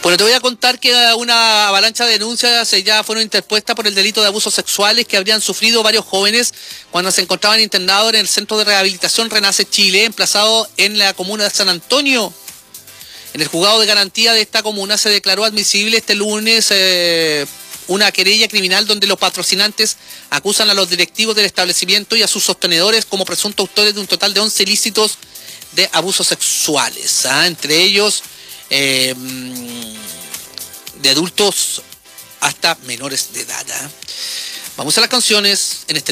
Bueno, te voy a contar que una avalancha de denuncias ya fueron interpuestas por el delito de abusos sexuales que habrían sufrido varios jóvenes cuando se encontraban internados en el Centro de Rehabilitación Renace Chile, emplazado en la comuna de San Antonio. En el juzgado de garantía de esta comuna se declaró admisible este lunes una querella criminal donde los patrocinantes acusan a los directivos del establecimiento y a sus sostenedores como presuntos autores de un total de 11 ilícitos de abusos sexuales, entre ellos de adultos hasta menores de edad. Vamos a las canciones en este